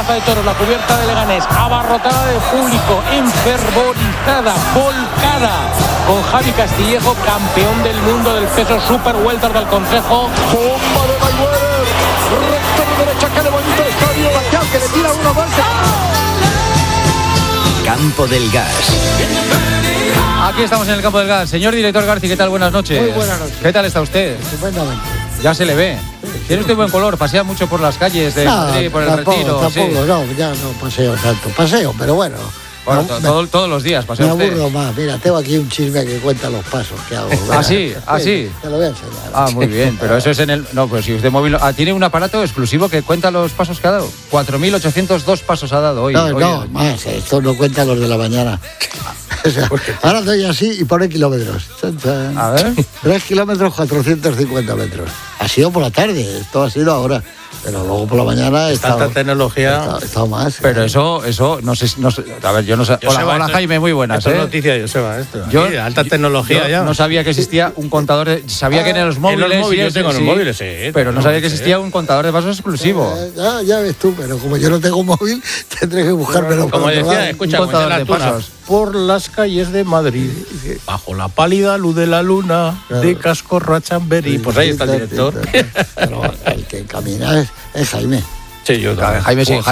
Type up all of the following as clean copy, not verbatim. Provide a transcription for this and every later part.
Plaza de Toros, la cubierta de Leganés, abarrotada de público, enfervorizada, volcada, con Javi Castillejo, campeón del mundo del peso super welter del Consejo. Bomba de Mayweather, recta de derecha, que le bonito el estadio, Bastián, que le tira uno más. Campo del Gas. Aquí estamos en el Campo del Gas. Señor director García, ¿qué tal? Buenas noches. Muy buenas noches. ¿Qué tal está usted? Estupendamente. Ya se le ve. Tiene usted buen color, pasea mucho por las calles de Madrid, por el Retiro. Tampoco, sí. no, ya no paseo tanto. Paseo, pero bueno. Bueno, todos los días pasea Me usted. aburro más. Mira, tengo aquí un chisme que cuenta los pasos que hago. ¿Ah, sí? ¿Ah, sí? Te lo voy a enseñar. Ah, muy bien, pero eso es en el... No, pues si usted móvil... tiene un aparato exclusivo que cuenta los pasos que ha dado. 4.802 pasos ha dado hoy. No, más, esto no cuenta los de la mañana. O sea, ahora estoy así y pone kilómetros. Chan, chan. A ver. 3 kilómetros, 450 metros. Ha sido por la tarde, esto ha sido ahora. Pero luego por la mañana he estado... Tanta tecnología... He estado más. Pero eso no sé... A ver, yo no sé... Hola, Jaime, muy buenas, Esto es noticia de Joseba, esto. Yo, aquí, alta tecnología ya. No sabía que existía un contador de... Sabía que en los móviles... En los móviles, yo tengo en los móviles, sí. Pero no sabía que existía un contador de pasos exclusivo. Ya ves tú, pero como yo no tengo móvil, tendré que buscármelo. Como decía, escucha, un contador de pasos. Por las calles de Madrid, bajo la pálida luz de la luna, de Cascorro a Chamberí. Pues ahí está el director. Pero el que camina es Jaime. Sí, yo también. Jaime es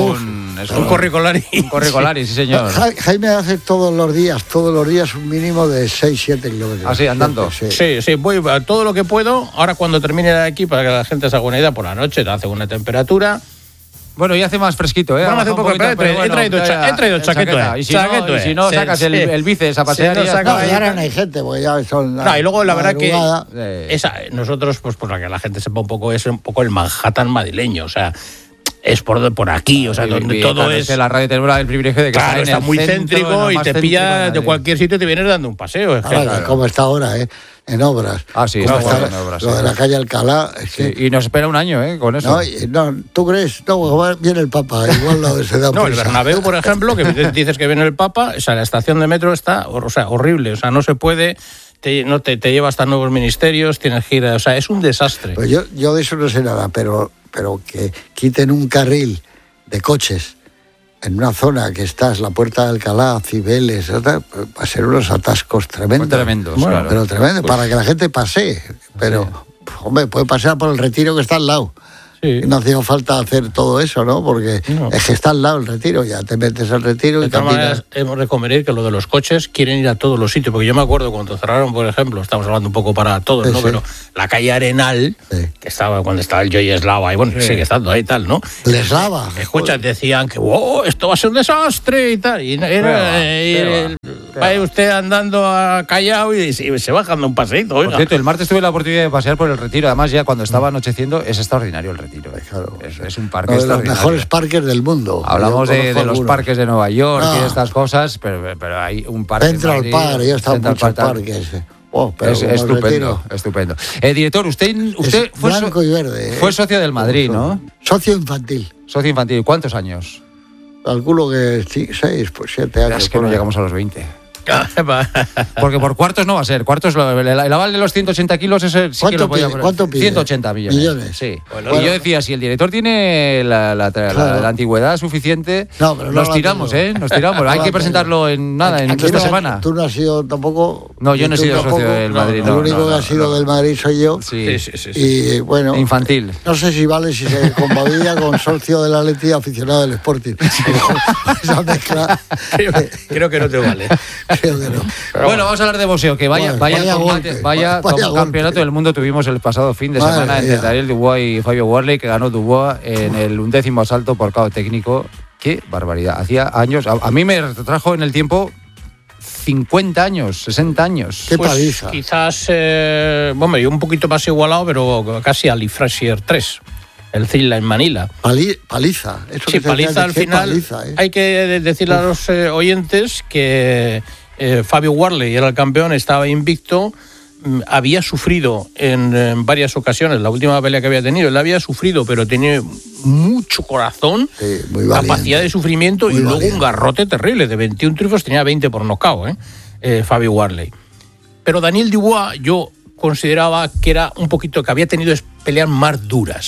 un corricolari. Un corricolari, sí, señor. Jaime hace todos los días un mínimo de 6-7 kilómetros. ¿Ah, sí, andando? Sí, voy a todo lo que puedo. Ahora cuando termine de aquí, para que la gente se haga una idea, por la noche te hace una temperatura. Bueno, y hace más fresquito, ¿eh? Bueno, hace un poco, pero he traído chaqueta. Y si no sacas el bíceps a pasear. Y ahora no hay gente, porque ya son... y luego la verdad madrugada. que nosotros, pues para que la gente sepa un poco, es un poco el Manhattan madrileño, o sea... Es por aquí, o sea, donde todo es... La radio tenemos el privilegio de que está muy céntrico y te pilla de cualquier sitio y te vienes dando un paseo. Como está ahora, en obras. Ah, sí, está en obras. Lo de la calle Alcalá. Y nos espera un año, con eso. No, ¿tú crees? No, viene el Papa, igual se da No, el Bernabéu, por ejemplo, que dices que viene el Papa, o sea, la estación de metro está, horrible, o sea, no se puede... Te lleva hasta nuevos ministerios, tienes gira, o sea, es un desastre. Pues yo de eso no sé nada, pero que quiten un carril de coches en una zona que es la Puerta de Alcalá, Cibeles, va a ser unos atascos tremendos. Tremendos, bueno, claro. Pero tremendos, para que la gente pasee. Pero, hombre, puede pasear por el Retiro que está al lado. Sí. No hacía falta hacer todo eso, ¿no? Porque es que está al lado el Retiro, ya te metes al Retiro y caminas. Hemos de convenir que lo de los coches quieren ir a todos los sitios, porque yo me acuerdo cuando cerraron, por ejemplo, estamos hablando un poco para todos, ¿no? Sí. Pero la calle Arenal, que estaba cuando estaba el Joy Eslava, y bueno, sigue estando ahí y tal, ¿no? Eslava. Escucha, decían que esto va a ser un desastre y tal. Y va usted andando a Callao y se va dando un paseíto. Por cierto, el martes tuve la oportunidad de pasear por el Retiro, además ya cuando estaba anocheciendo es extraordinario el Retiro. Claro. Es un parque de los mejores parques del mundo. Hablamos de los parques de Nueva York y de estas cosas, pero hay un parque. Central Park, yo he estado en muchos parques. Es estupendo. Director, usted fue blanco y verde. Fue socio del Madrid, ¿no? Socio infantil. Socio infantil. ¿Cuántos años? Calculo que 6, pues 7 años. Es que no llegamos a los 20. Porque por cuartos no va a ser. Cuartos, el aval de los 180 kilos es el, sí que lo podía poner. ¿Cuánto pide? 180 millones. Sí. Bueno, y yo decía, si el director tiene la antigüedad suficiente, nos tiramos, Nos tiramos. Hay que presentarlo en esta semana. Tú no has sido tampoco... No, yo no he sido socio del Madrid. El único que ha sido del Madrid soy yo. Sí. Y bueno... Infantil. No sé si vale si se convalida con socio del Atleti, aficionado del Sporting. Esa mezcla... Creo que no te vale. Bueno, vamos a hablar de boxeo, que vaya campeonato del mundo tuvimos el pasado fin de semana entre Daniel Dubois y Fabio Warley, que ganó Dubois en el 11º asalto por KO técnico. ¡Qué barbaridad! Hacía años, a mí me retrajo en el tiempo 50 años, 60 años. ¡Qué paliza! Quizás, un poquito más igualado, pero casi Ali Frazier 3. El Zilla en Manila. Paliza. Eso sí, paliza al final. Paliza, Hay que decirle a los oyentes que Fabio Warley era el campeón, estaba invicto, había sufrido en varias ocasiones, la última pelea que había tenido, él había sufrido, pero tenía mucho corazón, capacidad de sufrimiento y luego un garrote terrible. De 21 triunfos tenía 20 por nocaut, Fabio Warley. Pero Daniel Dubois yo consideraba que era un poquito, que había tenido peleas más duras,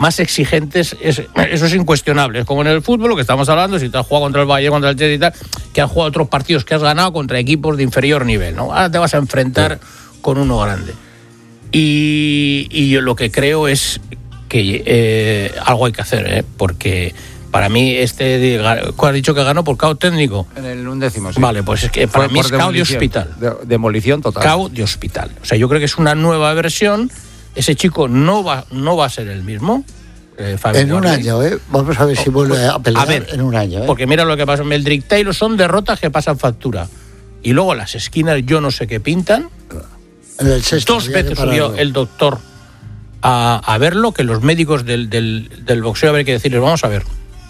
más exigentes, eso es incuestionable. Es como en el fútbol, lo que estamos hablando, si te has jugado contra el Bayern, contra el Chelsea y tal, que has jugado otros partidos que has ganado contra equipos de inferior nivel, ¿no? Ahora te vas a enfrentar con uno grande. Y yo lo que creo es que algo hay que hacer, porque para mí ¿cuál has dicho que ganó por KO técnico? En el 11º, sí. Vale, pues es que para mí es KO de hospital. Demolición total. KO de hospital. O sea, yo creo que es una nueva versión. Ese chico no va a ser el mismo. En un año, vamos a ver si vuelve a pelear en un año. Porque mira lo que pasa. Meldrick Taylor son derrotas que pasan factura. Y luego las esquinas yo no sé qué pintan. En el sexto, 2 veces subió el doctor a verlo, que los médicos del boxeo habría que decirles, vamos a ver,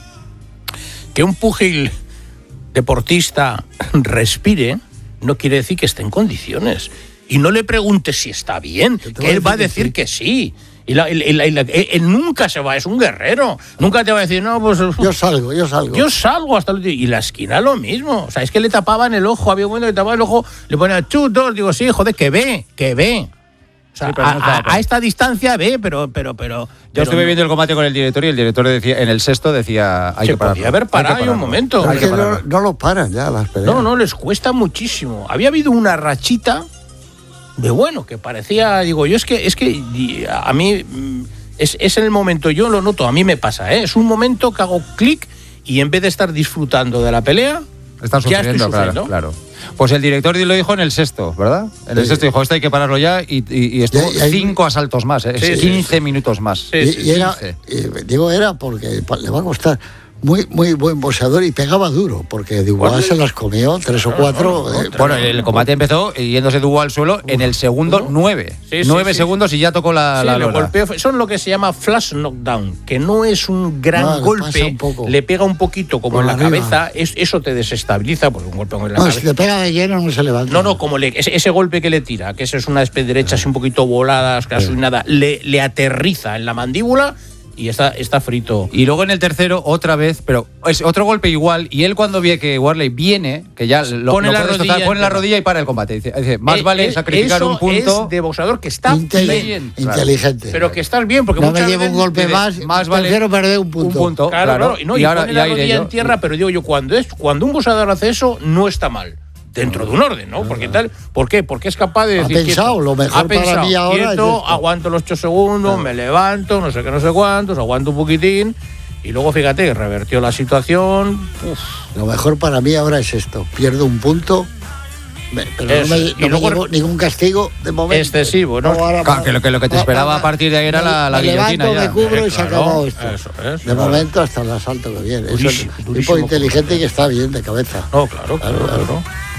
que un púgil deportista respire no quiere decir que esté en condiciones. Y no le preguntes si está bien, que él va a decir que sí. Y él nunca se va, es un guerrero. Nunca te va a decir, no, pues... Yo salgo. Yo salgo hasta el último. Y la esquina lo mismo. O sea, es que le tapaban el ojo, había un momento que tapaban el ojo, le ponían 2, 2, digo, sí, joder, que ve. O sea, sí, a esta distancia ve, pero yo estuve viendo el combate con el director y el director decía, en el sexto decía, hay que pararlo. Podía haber parado un momento. Es que no lo paran ya las peleas. No, les cuesta muchísimo. Había habido una rachita de bueno, que parecía, digo, yo es que a mí es en el momento, yo lo noto, a mí me pasa, es un momento que hago clic y en vez de estar disfrutando de la pelea, estás sufriendo, claro. Pues el director lo dijo en el sexto, ¿verdad? En el sexto dijo, esto hay que pararlo ya y estuvo 5 asaltos más, 15 minutos más. Era porque le va a costar. Muy buen boxeador y pegaba duro, porque Dubois se las comió 3 o 4. Bueno, el combate empezó yéndose Dubois al suelo en el segundo 9. 9 segundos y ya tocó la lona. Son lo que se llama flash knockdown, que no es un gran golpe, le pega un poquito como en la cabeza, eso te desestabiliza, porque un golpe en la cabeza. Si te pega de lleno no se levanta. No, como ese golpe que le tira, que eso es una especie de derecha así un poquito volada, casi nada, le aterriza en la mandíbula. Y está frito. Y luego en el tercero, otra vez, pero es otro golpe igual. Y él cuando ve que Warley viene, que ya pone la rodilla y para el combate. Dice más vale sacrificar un punto. Es de boxeador que está bien. Inteligente. Pero que estás bien, porque no me llevo un golpe más vale prefiero perder un punto. Claro. Y pone la rodilla en tierra, pero digo yo, cuando un boxeador hace eso, no está mal. Dentro de un orden, ¿no? ¿Por qué? Porque es capaz de decir... Ha pensado, lo mejor para mí ahora quieto, aguanto los 8 segundos, me levanto, no sé qué, no sé cuántos, aguanto un poquitín, y luego, fíjate, revertió la situación. Lo mejor para mí ahora es esto, pierdo un punto, pero no me llevo ningún castigo de momento. Excesivo, ¿no? Claro, que lo que te esperaba a partir de ahí era la guillotina ya. Me cubro y se acabó esto. De momento hasta el asalto que viene. Es un tipo inteligente y que está bien de cabeza. No, claro.